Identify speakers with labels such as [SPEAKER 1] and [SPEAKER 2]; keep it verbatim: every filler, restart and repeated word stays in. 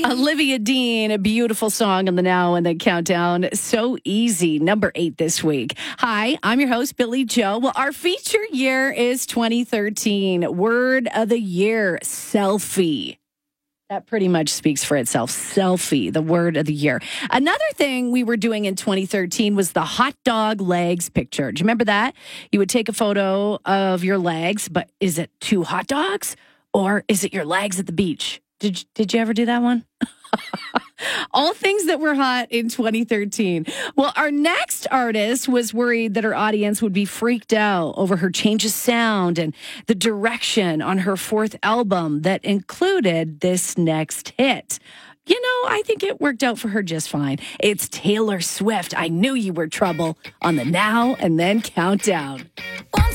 [SPEAKER 1] Olivia Dean, a beautiful song on the Now and Then Countdown. So easy. Number eight this week. Hi, I'm your host, Billy Joe. Well, our feature year is twenty thirteen. Word of the year, selfie. That pretty much speaks for itself. Selfie, the word of the year. Another thing we were doing in twenty thirteen was the hot dog legs picture. Do you remember that? You would take a photo of your legs, but is it two hot dogs or is it your legs at the beach? Did, did you ever do that one? All things that were hot in twenty thirteen. Well, our next artist was worried that her audience would be freaked out over her change of sound and the direction on her fourth album that included this next hit. You know, I think it worked out for her just fine. It's Taylor Swift. I Knew You Were Trouble on the Now and Then Countdown. Once